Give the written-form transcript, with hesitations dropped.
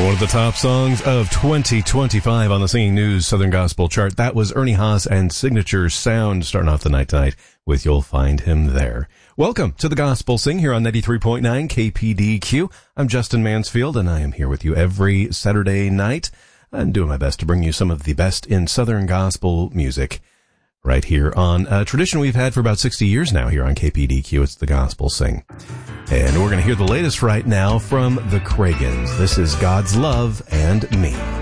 One of the top songs of 2025 on the Singing News Southern Gospel chart. That was Ernie Haas and Signature Sound, starting off the night tonight with You'll Find Him There. Welcome to the Gospel Sing here on 93.9 KPDQ. I'm Justin Mansfield, and I am here with you every Saturday night. I'm doing my best to bring you some of the best in Southern Gospel music right here on a tradition we've had for about 60 years now here on KPDQ. It's the Gospel Sing. And we're going to hear the latest right now from the Cragans. This is God's Love and Me.